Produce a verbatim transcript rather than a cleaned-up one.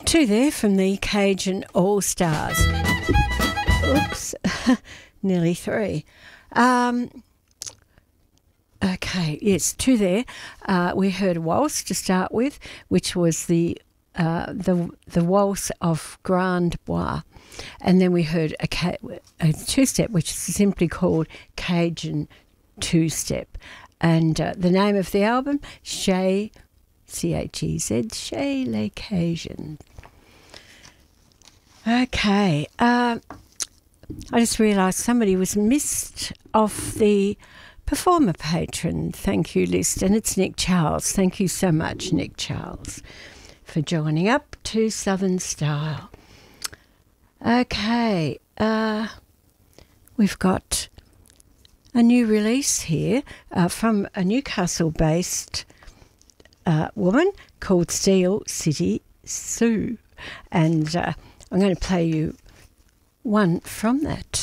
Two there from the Cajun All-Stars. Oops, nearly three. Um, okay, yes, two there. Uh, we heard a waltz to start with, which was the uh, the the waltz of Grand Bois, and then we heard a, ca- a two-step, which is simply called Cajun Two-Step, and uh, the name of the album, Chez, C H E Z, Chez les Cajuns. Okay, uh, I just realised somebody was missed off the performer patron thank you list, and it's Nick Charles. Thank you so much, Nick Charles, for joining up to Southern Style. Okay, uh, we've got a new release here uh, from a Newcastle-based uh, woman called Steel City Sue, and uh, I'm going to play you one from that.